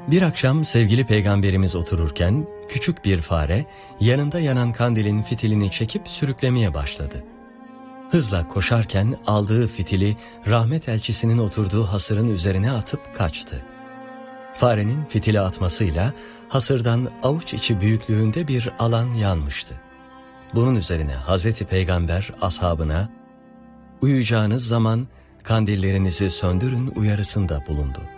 Bir akşam sevgili peygamberimiz otururken küçük bir fare yanında yanan kandilin fitilini çekip sürüklemeye başladı. Hızla koşarken aldığı fitili rahmet elçisinin oturduğu hasırın üzerine atıp kaçtı. Farenin fitili atmasıyla hasırdan avuç içi büyüklüğünde bir alan yanmıştı. Bunun üzerine Hazreti Peygamber ashabına "Uyuyacağınız zaman kandillerinizi söndürün" uyarısında bulundu.